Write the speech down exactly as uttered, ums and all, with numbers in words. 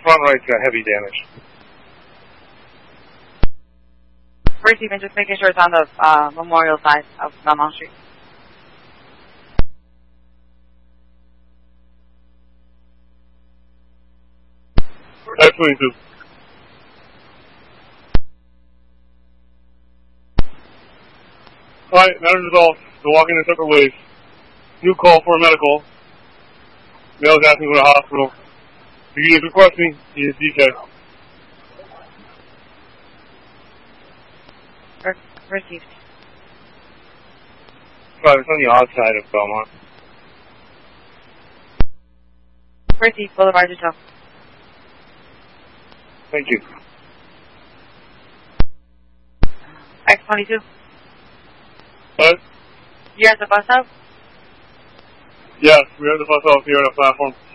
front right's got heavy damage. First, even just making sure it's on the uh, memorial side of Belmont Street. F twenty-two. Alright, matter resolved. They're walking in separate ways. New call for a medical. Male's asking to go to the hospital. He is requesting. He is D K. Re- received. Sorry, it's on the odd side of Belmont. Received. Boulevard to tow. Thank you. X twenty-two. What? You're at the bus stop? Yes, we're at the bus stop here on the platform.